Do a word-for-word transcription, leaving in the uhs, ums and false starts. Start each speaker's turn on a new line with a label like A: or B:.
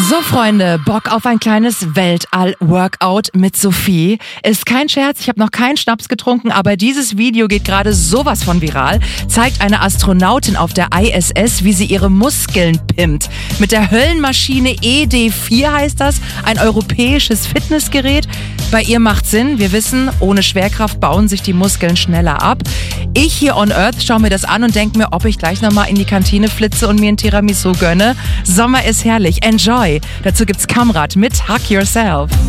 A: So Freunde, Bock auf ein kleines Weltall-Workout mit Sophie? Ist kein Scherz, ich habe noch keinen Schnaps getrunken, aber dieses Video geht gerade sowas von viral. Zeigt eine Astronautin auf der I S S, wie sie ihre Muskeln pimpt. Mit der Höllenmaschine E D vier heißt das, ein europäisches Fitnessgerät. Bei ihr macht Sinn, wir wissen, ohne Schwerkraft bauen sich die Muskeln schneller ab. Ich hier on Earth schaue mir das an und denke mir, ob ich gleich nochmal in die Kantine flitze und mir ein Tiramisu gönne. Sommer ist herrlich, enjoy! Dazu gibt's Kamrat mit Hug Yourself.